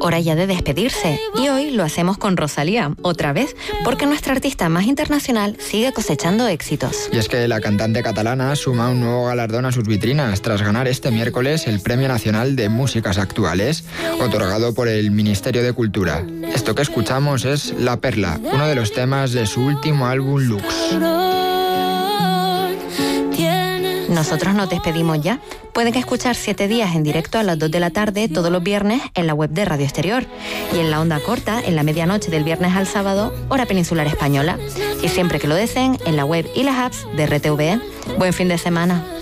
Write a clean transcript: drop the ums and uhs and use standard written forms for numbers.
hora ya de despedirse. Y hoy lo hacemos con Rosalía, otra vez, porque nuestra artista más internacional sigue cosechando éxitos. Y es que la cantante catalana suma un nuevo galardón a sus vitrinas tras ganar este miércoles el Premio Nacional de Músicas Actuales, otorgado por el Ministerio de Cultura. Esto que escuchamos es La Perla, uno de los temas de su último álbum Lux. Nosotros nos despedimos ya. Pueden escuchar 7 días en directo a las 2 de la tarde todos los viernes en la web de Radio Exterior y en la onda corta en la medianoche del viernes al sábado, hora peninsular española. Y siempre que lo deseen en la web y las apps de RTVE. Buen fin de semana.